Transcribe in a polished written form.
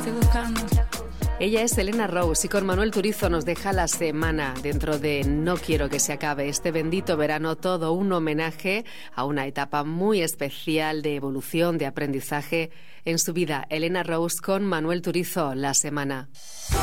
estoy buscando. Ella es Elena Rose y con Manuel Turizo nos deja La Semana dentro de No quiero que se acabe este bendito verano, todo un homenaje a una etapa muy especial de evolución, de aprendizaje en su vida. Elena Rose con Manuel Turizo, La Semana.